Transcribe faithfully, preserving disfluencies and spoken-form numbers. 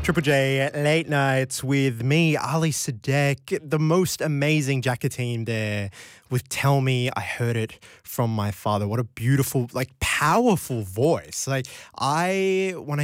Triple J Late Nights with me, Ali Sadek, the most amazing Jacker team there with Tell Me I Heard It From My Father. What a beautiful, like, powerful voice. Like, I, when I